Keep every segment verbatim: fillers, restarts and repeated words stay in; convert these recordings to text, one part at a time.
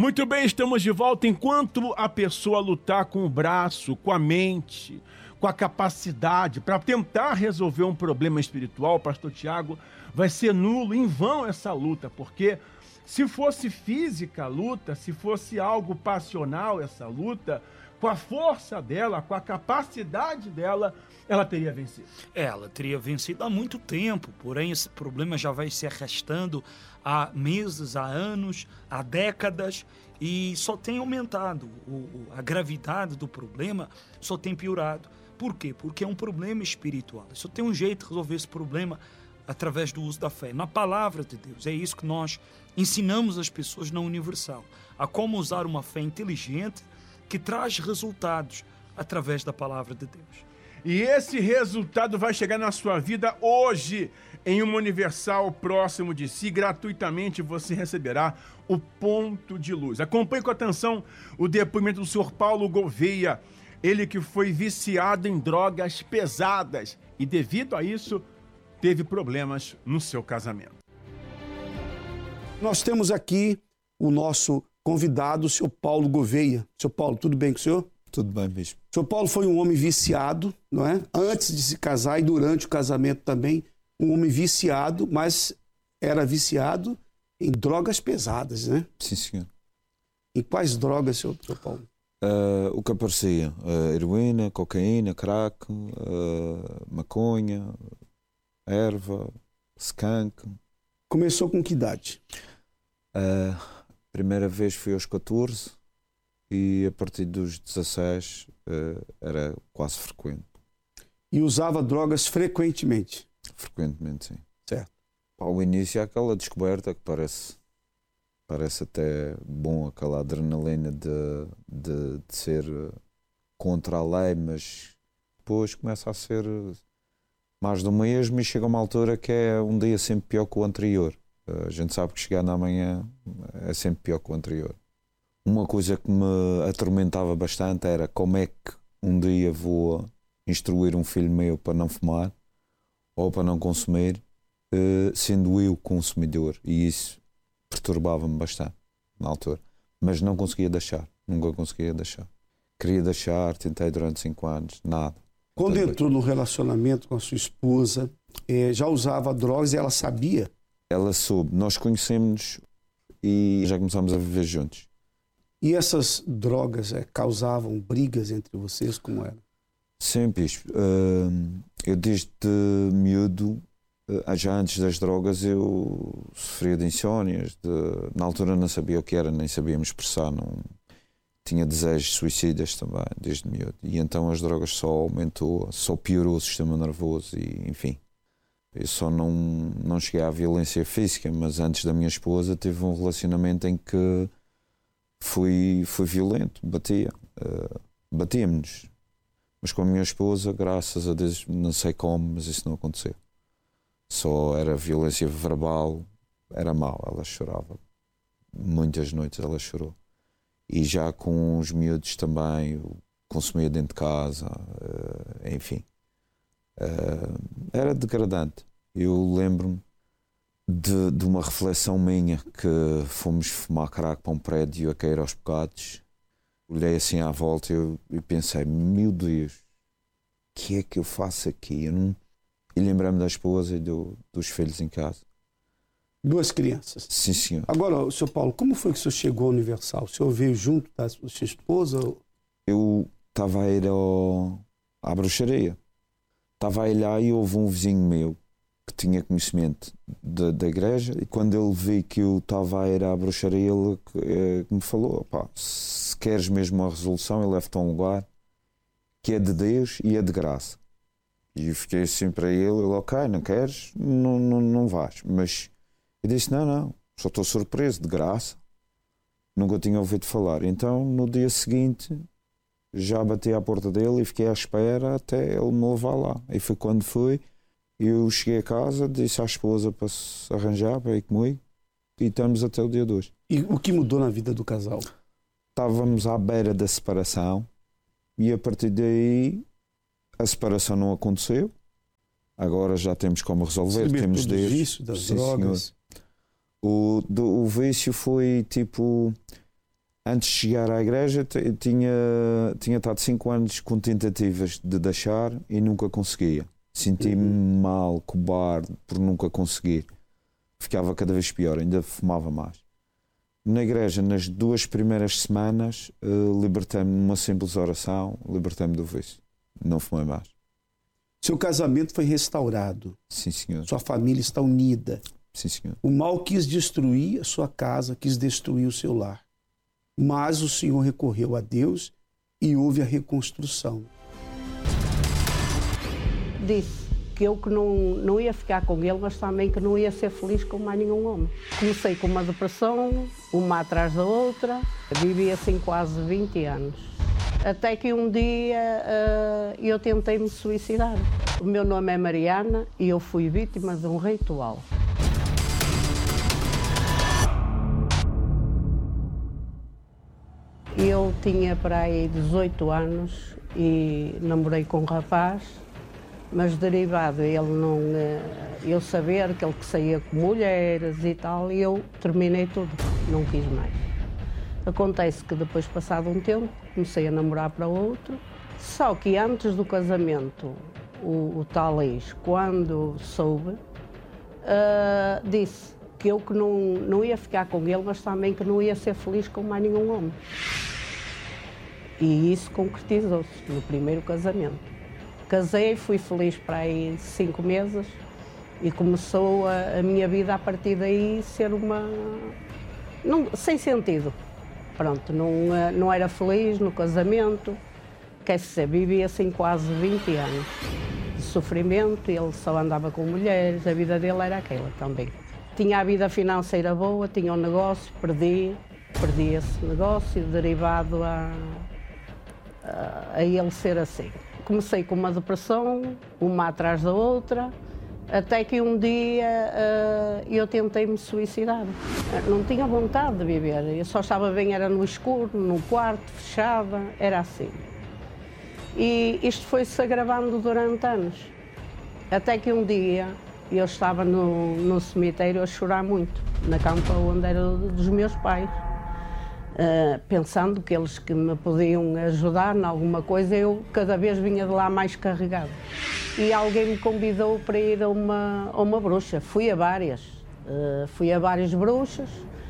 Muito bem, estamos de volta. Enquanto a pessoa lutar com o braço, com a mente, com a capacidade para tentar resolver um problema espiritual, pastor Tiago, vai ser nulo, em vão essa luta, porque se fosse física a luta, se fosse algo passional essa luta, com a força dela, com a capacidade dela, ela teria vencido. Ela teria vencido há muito tempo, porém esse problema já vai se arrastando há meses, há anos, há décadas, e só tem aumentado. O, a gravidade do problema só tem piorado. Por quê? Porque é um problema espiritual. Só tem um jeito de resolver esse problema através do uso da fé, na palavra de Deus. É isso que nós ensinamos as pessoas na Universal, a como usar uma fé inteligente que traz resultados através da palavra de Deus. E esse resultado vai chegar na sua vida hoje, em uma Universal próximo de si. Gratuitamente você receberá o ponto de luz. Acompanhe com atenção o depoimento do senhor Paulo Gouveia, ele que foi viciado em drogas pesadas e, devido a isso, teve problemas no seu casamento. Nós temos aqui o nosso convidado, o senhor Paulo Gouveia. Senhor Paulo, tudo bem com o senhor? Tudo bem, bispo. O senhor Paulo foi um homem viciado, não é? Antes de se casar e durante o casamento também, um homem viciado, mas era viciado em drogas pesadas, né? Sim, senhor. Em quais drogas, senhor, senhor Paulo? Uh, o que aparecia? Uh, heroína, cocaína, crack, uh, maconha, erva, skunk. Começou com que idade? Uh, primeira vez foi aos catorze e a partir dos dezasseis uh, era quase frequente. E usava drogas frequentemente? Frequentemente, sim. Certo. Ao início é aquela descoberta que parece, parece até bom, aquela adrenalina de, de, de ser contra a lei, mas depois começa a ser mais do mesmo e chega a uma altura que é um dia sempre pior que o anterior. A gente sabe que chegar na manhã é sempre pior que o anterior. Uma coisa que me atormentava bastante era como é que um dia vou instruir um filho meu para não fumar ou para não consumir, sendo eu consumidor, e isso perturbava-me bastante na altura, mas não conseguia deixar, nunca conseguia deixar. Queria deixar, tentei durante cinco anos, nada. Quando entrou no relacionamento com a sua esposa, já usava drogas e ela sabia? Ela soube, nós conhecemos-nos e já começámos a viver juntos. E essas drogas é, causavam brigas entre vocês, como era? Sempre isso. Uh, eu desde miúdo, uh, já antes das drogas, eu sofria de insónias. De, na altura não sabia o que era, nem sabia me expressar. Não, tinha desejos suicidas também, desde miúdo. E então as drogas só aumentou, só piorou o sistema nervoso e, enfim. Eu só não, não cheguei à violência física, mas antes da minha esposa tive um relacionamento em que fui, fui violento, batia. Uh, batíamos-nos. Mas com a minha esposa, graças a Deus, não sei como, mas isso não aconteceu. Só era violência verbal, era mau, ela chorava. Muitas noites ela chorou. E já com os miúdos também, consumia dentro de casa, uh, enfim. Uh, era degradante. Eu lembro-me de, de uma reflexão minha que fomos fumar crack para um prédio a cair aos bocados. Olhei assim à volta e eu, eu pensei, meu Deus, o que é que eu faço aqui? Eu não... E lembrei-me da esposa e do, dos filhos em casa. Duas crianças? Sim, senhor. Agora, senhor Paulo, como foi que o senhor chegou ao Universal? O senhor veio junto da sua esposa? Eu estava a ir ao... à bruxaria. Estava a ir lá e houve um vizinho meu que tinha conhecimento de, da igreja, e quando ele viu que eu estava a ir à bruxaria, ele eh, me falou, pá, se queres mesmo a resolução, eu levo-te a um lugar que é de Deus e é de graça. E eu fiquei assim para ele, ele, ok, não queres, não, não, não vais. Mas eu disse, não, não, só estou surpreso, de graça. Nunca tinha ouvido falar. Então, no dia seguinte, já bati à porta dele e fiquei à espera até ele me levar lá. E foi quando fui, eu cheguei a casa, disse à esposa para se arranjar, para ir comigo, e estamos até o dia de hoje. E o que mudou na vida do casal? Estávamos à beira da separação e a partir daí a separação não aconteceu. Agora já temos como resolver. Saber temos do vício, das Sim, drogas. O, do, o vício foi tipo... antes de chegar à igreja, t- tinha, tinha estado cinco anos com tentativas de deixar e nunca conseguia. Senti-me Uhum. mal, cobarde, por nunca conseguir. Ficava cada vez pior, ainda fumava mais. Na igreja, nas duas primeiras semanas, eh, libertei-me numa simples oração, libertei-me do vício. Não fumei mais. Seu casamento foi restaurado. Sim, senhor. Sua família está unida. Sim, senhor. O mal quis destruir a sua casa, quis destruir o seu lar. Mas o Senhor recorreu a Deus e houve a reconstrução. Disse que eu que não, não ia ficar com ele, mas também que não ia ser feliz com mais nenhum homem. Comecei com uma depressão, uma atrás da outra. Vivi assim quase vinte anos. Até que um dia uh, eu tentei me suicidar. O meu nome é Mariana e eu fui vítima de um ritual. Eu tinha para aí dezoito anos e namorei com um rapaz, mas derivado ele não, eu saber que ele que saía com mulheres e tal, e eu terminei tudo, não quis mais. Acontece que depois, passado um tempo, comecei a namorar para outro, só que antes do casamento, o, o tal ex, quando soube, uh, disse que eu que não, não ia ficar com ele, mas também que não ia ser feliz com mais nenhum homem. E isso concretizou-se no primeiro casamento. Casei, fui feliz para aí cinco meses e começou a, a minha vida a partir daí ser uma... Não, sem sentido. Pronto, não, não era feliz no casamento, quer dizer, vivia assim quase vinte anos de sofrimento, ele só andava com mulheres, a vida dele era aquela também. Tinha a vida financeira boa, tinha um negócio, perdi, perdi esse negócio, derivado a, a, a ele ser assim. Comecei com uma depressão, uma atrás da outra, até que um dia uh, eu tentei me suicidar. Não tinha vontade de viver, eu só estava bem, era no escuro, no quarto, fechada, era assim. E isto foi-se agravando durante anos, até que um dia eu estava no, no cemitério a chorar muito, na campa onde era dos meus pais, uh, pensando que eles que me podiam ajudar em alguma coisa, eu cada vez vinha de lá mais carregado. E alguém me convidou para ir a uma, a uma bruxa, fui a várias, uh, fui a várias bruxas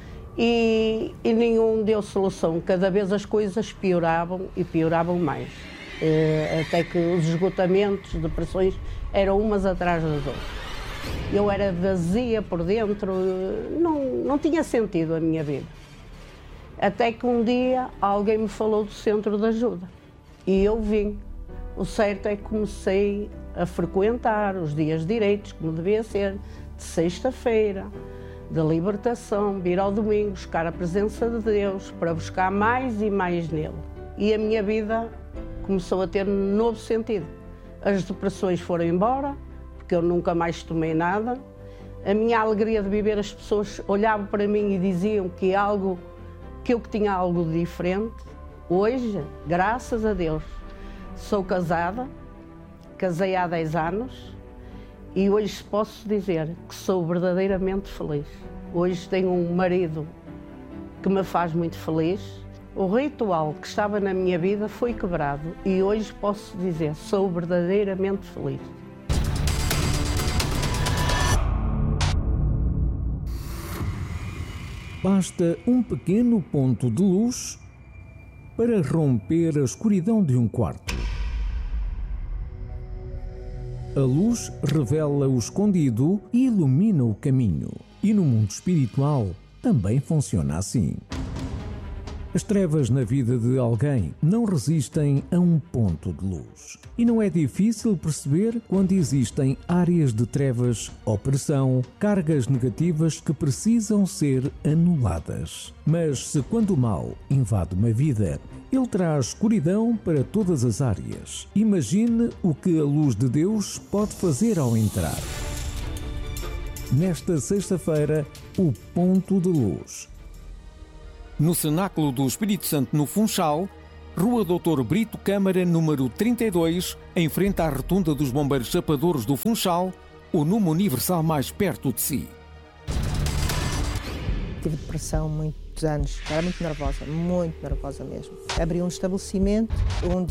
e, e nenhum deu solução, cada vez as coisas pioravam e pioravam mais, uh, até que os esgotamentos, depressões, eram umas atrás das outras. Eu era vazia por dentro, não, não tinha sentido a minha vida. Até que um dia alguém me falou do centro de ajuda e eu vim. O certo é que comecei a frequentar os dias direitos, como devia ser, de sexta-feira, de libertação, vir ao domingo, buscar a presença de Deus, para buscar mais e mais nele. E a minha vida começou a ter um novo sentido. As depressões foram embora, porque eu nunca mais tomei nada. A minha alegria de viver, as pessoas olhavam para mim e diziam que, algo, que eu que tinha algo diferente. Hoje, graças a Deus, sou casada, casei há dez anos e hoje posso dizer que sou verdadeiramente feliz. Hoje tenho um marido que me faz muito feliz. O ritual que estava na minha vida foi quebrado e hoje posso dizer, sou verdadeiramente feliz. Basta um pequeno ponto de luz para romper a escuridão de um quarto. A luz revela o escondido e ilumina o caminho. E no mundo espiritual também funciona assim. As trevas na vida de alguém não resistem a um ponto de luz. E não é difícil perceber quando existem áreas de trevas, opressão, cargas negativas que precisam ser anuladas. Mas se quando o mal invade uma vida, ele traz escuridão para todas as áreas. Imagine o que a luz de Deus pode fazer ao entrar. Nesta sexta-feira, o ponto de luz. No Cenáculo do Espírito Santo, no Funchal, Rua doutor Brito Câmara, número trinta e dois, em frente à Rotunda dos Bombeiros Chapadores do Funchal, o número universal mais perto de si. tive depressão muitos anos, era muito nervosa, muito nervosa mesmo. Abri um estabelecimento onde